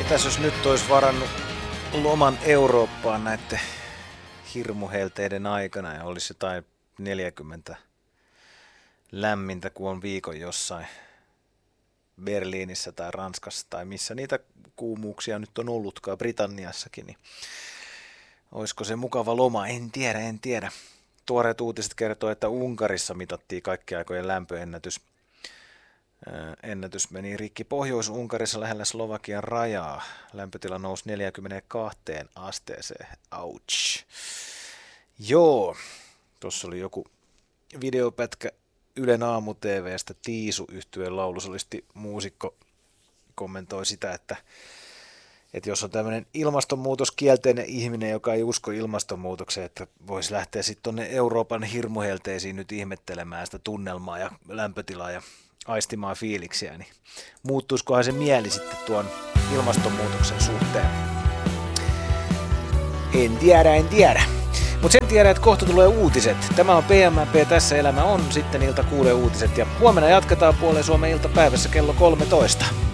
Mitäs jos nyt olisi varannut loman Eurooppaan näiden hirmuhelteiden aikana ja olisi jotain 40 lämmintä, kun on viikon jossain Berliinissä tai Ranskassa tai missä niitä kuumuuksia nyt on ollutkaan, Britanniassakin, niin olisiko se mukava loma? En tiedä. Tuoreet uutiset kertoo, että Unkarissa mitattiin kaikkien aikojen lämpöennätys. Ennätys meni rikki Pohjois-Unkarissa lähellä Slovakian rajaa. Lämpötila nousi 42 asteeseen. Ouch. Joo, tuossa oli joku videopätkä Ylen aamu-tv:stä. Tiisu-yhtyeen laulusolisti muusikko kommentoi sitä, että jos on tämmöinen ilmastonmuutoskielteinen ihminen, joka ei usko ilmastonmuutokseen, että voisi lähteä sitten tuonne Euroopan hirmuhelteisiin nyt ihmettelemään sitä tunnelmaa ja lämpötilaa ja aistimaan fiiliksiä, niin muuttuisikohan se mieli sitten tuon ilmastonmuutoksen suhteen? En tiedä. Mutta sen tiedän, että kohta tulee uutiset. Tämä on PMP, tässä elämä on, sitten ilta 6 uutiset ja huomenna jatketaan Puolen Suomen iltapäivässä kello 13.